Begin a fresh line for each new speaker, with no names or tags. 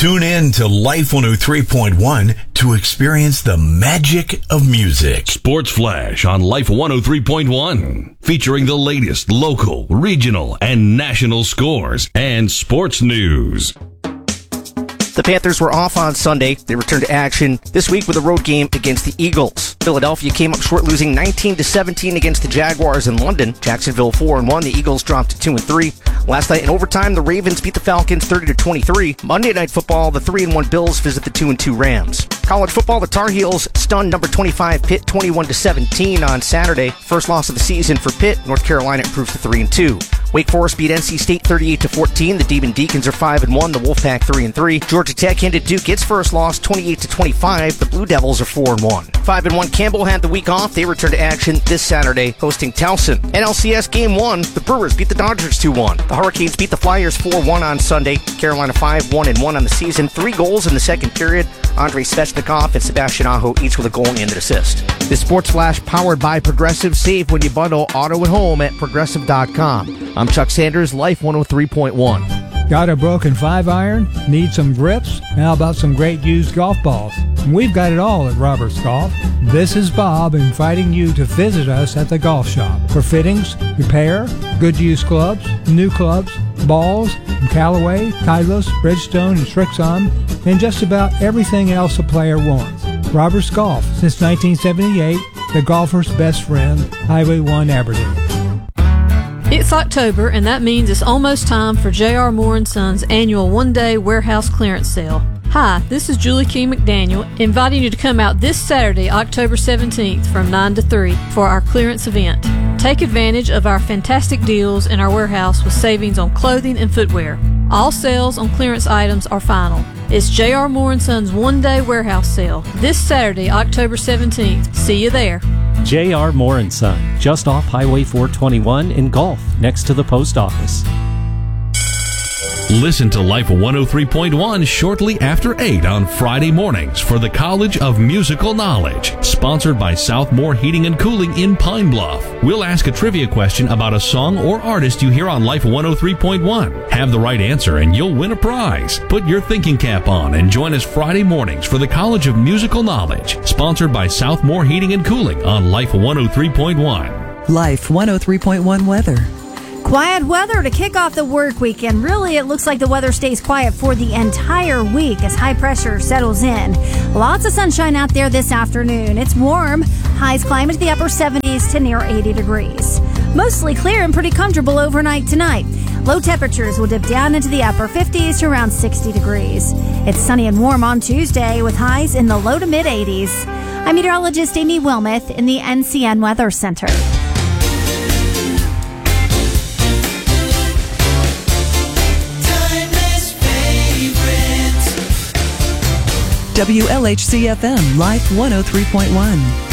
Tune in to Life 103.1 to experience the magic of music.
Sports Flash on Life 103.1, featuring the latest local, regional, and national scores and sports news.
The Panthers were off on Sunday. They returned to action this week with a road game against the Eagles. Philadelphia came up short, losing 19-17 against the Jaguars in London. Jacksonville 4-1. The Eagles dropped to 2-3. Last night in overtime, the Ravens beat the Falcons 30-23. Monday Night Football, the 3-1 Bills visit the 2-2 Rams. College football, the Tar Heels stunned number 25 Pitt 21-17 on Saturday. First loss of the season for Pitt. North Carolina improves to 3-2. Wake Forest beat NC State 38-14. The Demon Deacons are 5-1. The Wolfpack 3-3. Georgia Tech handed Duke its first loss 28-25. The Blue Devils are 4-1. 5-1 Campbell had the week off. They return to action this Saturday, hosting Towson. NLCS Game 1, the Brewers beat the Dodgers 2-1. The Hurricanes beat the Flyers 4-1 on Sunday. Carolina 5-1-1 on the season. 3 goals in the second period. Andrei Svechnikov and Sebastian Aho each with a goal and an assist.
This Sports Flash powered by Progressive. Save when you bundle auto and home at Progressive.com. I'm Chuck Sanders, Life 103.1.
Got a broken 5-iron? Need some grips? How about some great used golf balls? We've got it all at Roberts Golf. This is Bob inviting you to visit us at the golf shop for fittings, repair, good used clubs, new clubs, balls from Callaway, Titleist, Bridgestone, and Srixon, and just about everything else a player wants. Roberts Golf, since 1978, the golfer's best friend, Highway 1 Aberdeen.
It's October, and that means it's almost time for J.R. Moore & Sons' annual one-day warehouse clearance sale. Hi, this is Julie King McDaniel, inviting you to come out this Saturday, October 17th from 9 to 3 for our clearance event. Take advantage of our fantastic deals in our warehouse with savings on clothing and footwear. All sales on clearance items are final. It's J.R. Moore & Sons' one-day warehouse sale this Saturday, October 17th. See you there.
J.R. Moore & Son, just off Highway 421 in Gulf, next to the post office.
Listen to Life 103.1 shortly after 8 on Friday mornings for the College of Musical Knowledge, sponsored by Southmore Heating and Cooling in Pine Bluff. We'll ask a trivia question about a song or artist you hear on Life 103.1. Have the right answer and you'll win a prize. Put your thinking cap on and join us Friday mornings for the College of Musical Knowledge, sponsored by Southmore Heating and Cooling on Life 103.1.
Life 103.1 weather.
Quiet weather to kick off the work week, and really it looks like the weather stays quiet for the entire week as high pressure settles in. Lots of sunshine out there this afternoon. It's warm. Highs climb into the upper 70s to near 80 degrees. Mostly clear and pretty comfortable overnight tonight. Low temperatures will dip down into the upper 50s to around 60 degrees. It's sunny and warm on Tuesday with highs in the low to mid 80s. I'm meteorologist Amy Wilmoth in the NCN Weather Center.
WLHC-FM, Life 103.1.